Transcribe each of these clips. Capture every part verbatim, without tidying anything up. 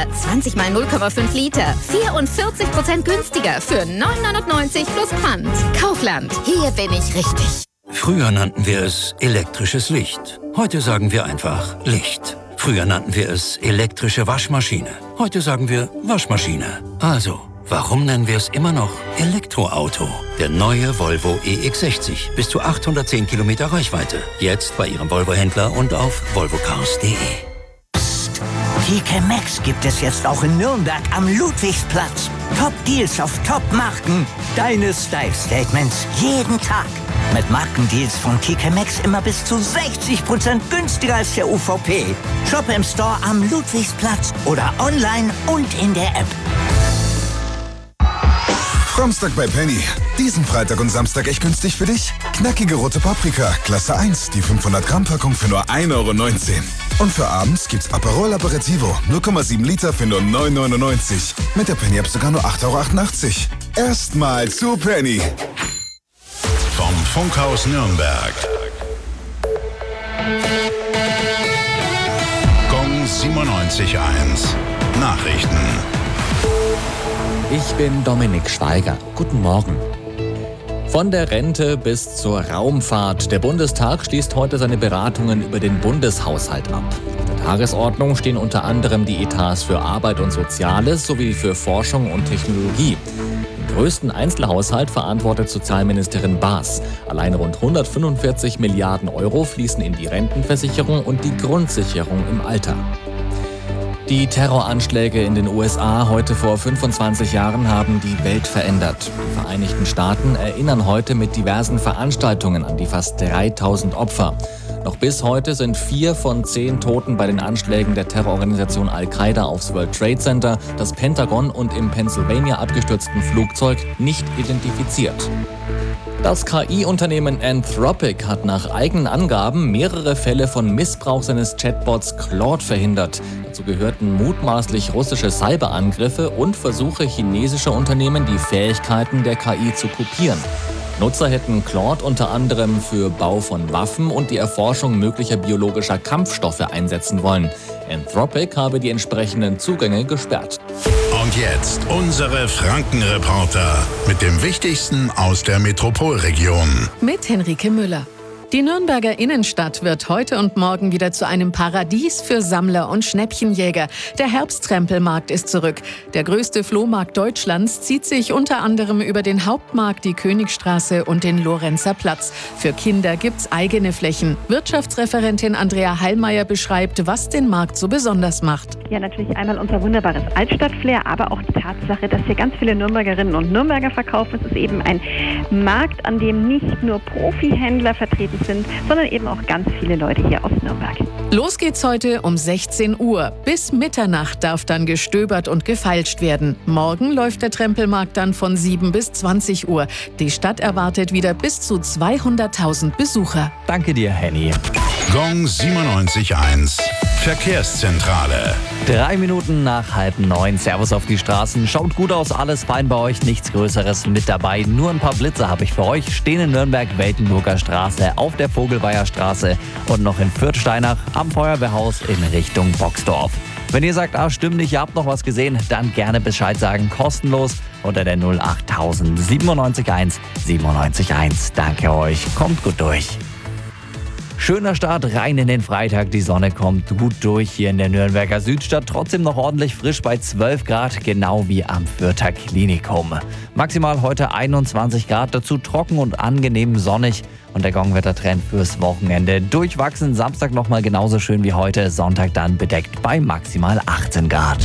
zwanzig mal null Komma fünf Liter. vierundvierzig Prozent günstiger für neun neunundneunzig plus Pfand. Kaufland, hier bin ich richtig. Früher nannten wir es elektrisches Licht. Heute sagen wir einfach Licht. Früher nannten wir es elektrische Waschmaschine. Heute sagen wir Waschmaschine. Also, warum nennen wir es immer noch Elektroauto? Der neue Volvo E X sechzig. Bis zu achthundertzehn Kilometer Reichweite. Jetzt bei Ihrem Volvo-Händler und auf volvo cars punkt de. Psst. T K Maxx gibt es jetzt auch in Nürnberg am Ludwigsplatz. Top-Deals auf Top-Marken. Deine Style-Statements jeden Tag. Mit Markendeals von T K Maxx immer bis zu sechzig Prozent günstiger als der U V P. Shop im Store am Ludwigsplatz oder online und in der App. Samstag bei Penny. Diesen Freitag und Samstag echt günstig für dich? Knackige rote Paprika, Klasse eins, die fünfhundert Gramm Packung für nur ein Euro neunzehn. Und für abends gibt's Aperol Aperitivo, null Komma sieben Liter für nur neun neunundneunzig. Mit der Penny-App sogar nur acht Euro achtundachtzig. Erstmal zu Penny. Vom Funkhaus Nürnberg. Gong siebenundneunzig Komma eins. Nachrichten. Ich bin Dominik Schweiger. Guten Morgen. Von der Rente bis zur Raumfahrt. Der Bundestag schließt heute seine Beratungen über den Bundeshaushalt ab. Auf der Tagesordnung stehen unter anderem die Etats für Arbeit und Soziales sowie für Forschung und Technologie. Den größten Einzelhaushalt verantwortet Sozialministerin Baas. Allein rund hundertfünfundvierzig Milliarden Euro fließen in die Rentenversicherung und die Grundsicherung im Alter. Die Terroranschläge in den U S A heute vor fünfundzwanzig Jahren haben die Welt verändert. Die Vereinigten Staaten erinnern heute mit diversen Veranstaltungen an die fast dreitausend Opfer. Noch bis heute sind vier von zehn Toten bei den Anschlägen der Terrororganisation Al-Qaida aufs World Trade Center, das Pentagon und im Pennsylvania abgestürzten Flugzeug nicht identifiziert. Das K I-Unternehmen Anthropic hat nach eigenen Angaben mehrere Fälle von Missbrauch seines Chatbots Claude verhindert. Dazu gehörten mutmaßlich russische Cyberangriffe und Versuche chinesischer Unternehmen, die Fähigkeiten der K I zu kopieren. Nutzer hätten Claude unter anderem für Bau von Waffen und die Erforschung möglicher biologischer Kampfstoffe einsetzen wollen. Anthropic habe die entsprechenden Zugänge gesperrt. Und jetzt unsere Franken-Reporter mit dem Wichtigsten aus der Metropolregion. Mit Henrike Müller. Die Nürnberger Innenstadt wird heute und morgen wieder zu einem Paradies für Sammler und Schnäppchenjäger. Der Herbsttrempelmarkt ist zurück. Der größte Flohmarkt Deutschlands zieht sich unter anderem über den Hauptmarkt, die Königstraße und den Lorenzer Platz. Für Kinder gibt's eigene Flächen. Wirtschaftsreferentin Andrea Heilmeier beschreibt, was den Markt so besonders macht. Ja, natürlich einmal unser wunderbares Altstadtflair, aber auch die Tatsache, dass hier ganz viele Nürnbergerinnen und Nürnberger verkaufen. Es ist eben ein Markt, an dem nicht nur Profihändler vertreten sind, sondern eben auch ganz viele Leute hier aus Nürnberg. Los geht's heute um sechzehn Uhr. Bis Mitternacht darf dann gestöbert und gefeilscht werden. Morgen läuft der Trempelmarkt dann von sieben bis zwanzig Uhr. Die Stadt erwartet wieder bis zu zweihunderttausend Besucher. Danke dir, Henny. Gong siebenundneunzig Komma eins. Verkehrszentrale. Drei Minuten nach halb neun. Servus auf die Straßen. Schaut gut aus, alles fein bei euch. Nichts Größeres mit dabei. Nur ein paar Blitze habe ich für euch. Stehen in Nürnberg, Weltenburger Straße, auf der Vogelweiher Straße und noch in Fürth-Steinach am Feuerwehrhaus in Richtung Boxdorf. Wenn ihr sagt, ah, stimmt nicht, ihr habt noch was gesehen, dann gerne Bescheid sagen. Kostenlos unter der null achttausend siebenundneunzig eins siebenundneunzig eins. Danke euch. Kommt gut durch. Schöner Start rein in den Freitag. Die Sonne kommt gut durch hier in der Nürnberger Südstadt. Trotzdem noch ordentlich frisch bei zwölf Grad, genau wie am Fürther Klinikum. Maximal heute einundzwanzig Grad, dazu trocken und angenehm sonnig. Und der Gongwettertrend fürs Wochenende durchwachsen. Samstag nochmal genauso schön wie heute. Sonntag dann bedeckt bei maximal achtzehn Grad.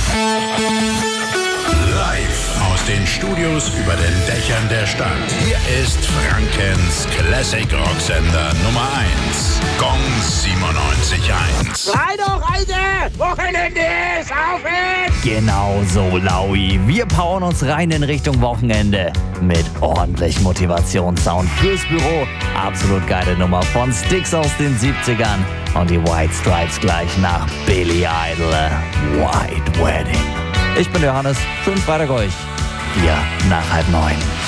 Live aus den Studios über den Dächern der Stadt. Hier ist Frankens Classic Rocksender Nummer eins. Gong siebenundneunzig Komma eins. Sei doch, Alter! Wochenende ist auf jetzt! Genau so, Laui. Wir powern uns rein in Richtung Wochenende mit ordentlich Motivationssound fürs Büro. Absolut geile Nummer von Styx aus den siebzigern und die White Stripes gleich nach Billy Idol. White Wedding. Ich bin Johannes. Schönen Freitag euch. Hier nach halb neun.